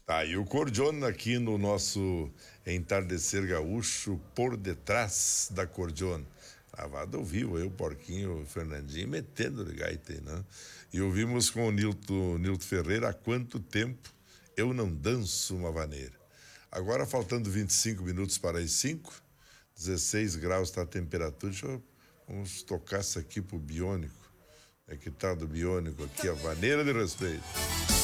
Tá, e o cordiona aqui no nosso entardecer gaúcho, por detrás da cordiona. Gravado ao vivo, eu, Porquinho, o Fernandinho, metendo de gaita aí, né? E ouvimos com o Nilton Ferreira, há quanto tempo eu não danço uma vaneira. Agora, faltando 25 minutos para as 5, 16 graus está a temperatura. Vamos tocar isso aqui pro Biônico. É que tá do Biônico aqui, a vaneira de respeito.